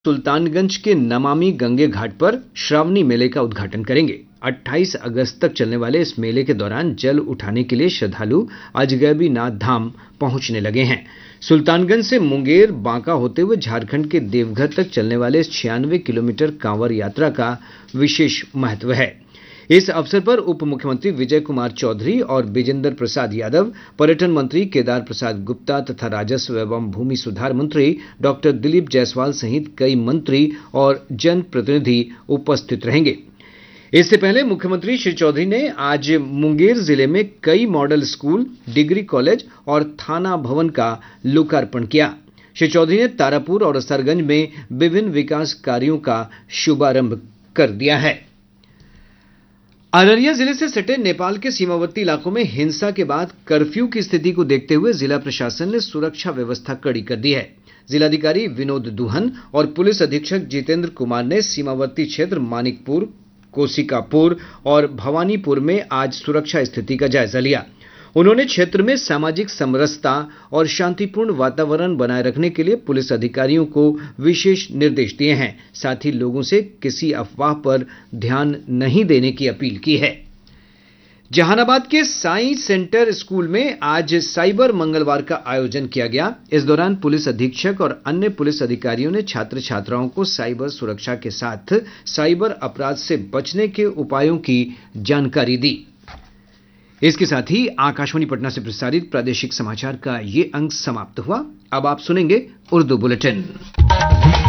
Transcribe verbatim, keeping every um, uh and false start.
सुल्तानगंज के नमामि गंगे घाट पर श्रावणी मेले का उद्घाटन करेंगे। अट्ठाईस अगस्त तक चलने वाले इस मेले के दौरान जल उठाने के लिए श्रद्धालु अजगैबी नाथ धाम पहुंचने लगे हैं। सुल्तानगंज से मुंगेर बांका होते हुए झारखंड के देवघर तक चलने वाले इस छियानवे किलोमीटर कांवड़ यात्रा का विशेष महत्व है। इस अवसर पर उप मुख्यमंत्री विजय कुमार चौधरी और विजेंद्र प्रसाद यादव, पर्यटन मंत्री केदार प्रसाद गुप्ता तथा राजस्व एवं भूमि सुधार मंत्री डॉक्टर दिलीप जायसवाल सहित कई मंत्री और जनप्रतिनिधि उपस्थित रहेंगे। इससे पहले मुख्यमंत्री श्री चौधरी ने आज मुंगेर जिले में कई मॉडल स्कूल, डिग्री कॉलेज और थाना भवन का लोकार्पण किया। श्री चौधरी ने तारापुर और असरगंज में विभिन्न विकास कार्यों का शुभारंभ कर दिया है। अररिया जिले से सटे नेपाल के सीमावर्ती इलाकों में हिंसा के बाद कर्फ्यू की स्थिति को देखते हुए जिला प्रशासन ने सुरक्षा व्यवस्था कड़ी कर दी है। जिलाधिकारी विनोद दुहन और पुलिस अधीक्षक जितेंद्र कुमार ने सीमावर्ती क्षेत्र मानिकपुर, कोसिकापुर और भवानीपुर में आज सुरक्षा स्थिति का जायजा लिया। उन्होंने क्षेत्र में सामाजिक समरसता और शांतिपूर्ण वातावरण बनाए रखने के लिए पुलिस अधिकारियों को विशेष निर्देश दिए हैं। साथ ही लोगों से किसी अफवाह पर ध्यान नहीं देने की अपील की है। जहानाबाद के साई सेंटर स्कूल में आज साइबर मंगलवार का आयोजन किया गया। इस दौरान पुलिस अधीक्षक और अन्य पुलिस अधिकारियों ने छात्र छात्राओं को साइबर सुरक्षा के साथ साइबर अपराध से बचने के उपायों की जानकारी दी। इसके साथ ही आकाशवाणी पटना से प्रसारित प्रादेशिक समाचार का ये अंक समाप्त हुआ। अब आप सुनेंगे उर्दू बुलेटिन।